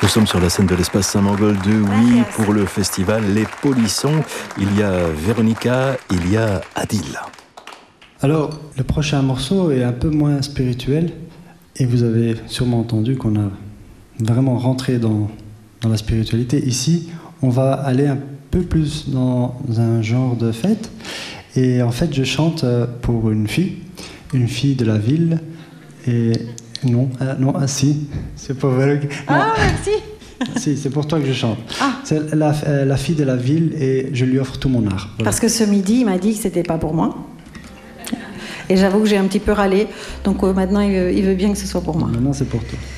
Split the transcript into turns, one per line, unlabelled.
Nous sommes sur la scène de l'Espace Saint-Mangold de Oui pour le festival Les Polissons. Il y a Véronica, il y a Adil.
Alors, le prochain morceau est un peu moins spirituel et vous avez sûrement entendu qu'on a vraiment rentré dans la spiritualité. Ici, on va aller un peu plus dans un genre de fête et en fait, je chante pour une fille de la ville et si, c'est pour Véronica.
Ah, merci.
Si, c'est pour toi que je chante. Ah. C'est la fille de la ville et je lui offre tout mon art. Voilà.
Parce que ce midi, il m'a dit que c'était pas pour moi. Et j'avoue que j'ai un petit peu râlé. Donc maintenant, il veut bien que ce soit pour moi.
Maintenant, c'est pour toi.